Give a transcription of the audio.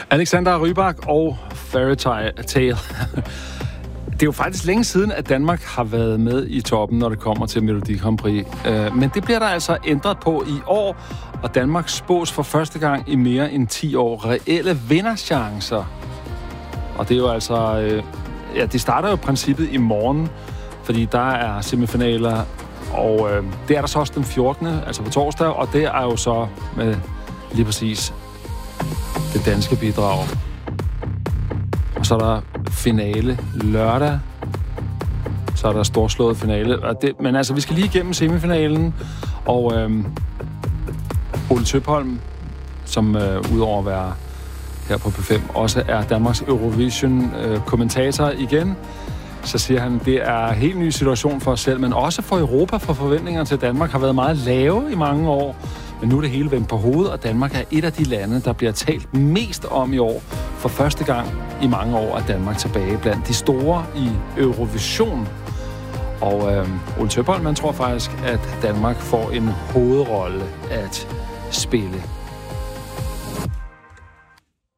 Alexander Rybak og Fairy Tale. Det er jo faktisk længe siden, at Danmark har været med i toppen, når det kommer til Melodi Grand Prix. Men det bliver der altså ændret på i år, og Danmark spås for første gang i mere end 10 år reelle vinderchancer. Og det er jo altså... det starter jo i princippet i morgen, fordi der er semifinaler, og det er der så også den 14., altså på torsdag, og det er jo så med lige præcis det danske bidrag. Og så er der finale lørdag. Så er der storslået finale. Men altså, vi skal lige igennem semifinalen. Og Ole Tøpholm, som udover at være her på P5, også er Danmarks Eurovision-kommentator igen, så siger han, det er en helt ny situation for os selv, men også for Europa, for forventninger til Danmark har været meget lave i mange år. Men nu er det hele vendt på hovedet, og Danmark er et af de lande, der bliver talt mest om i år. For første gang i mange år er Danmark tilbage blandt de store i Eurovision. Og Ole Tøpholm, man tror faktisk, at Danmark får en hovedrolle at spille.